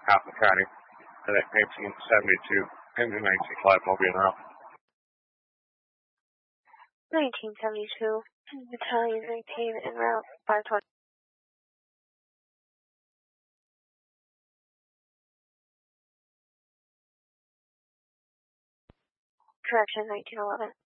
Alpha County, and at 1972, and 1995 will be enough. 1972, Battalion 19 en route 520. Correction, 1911.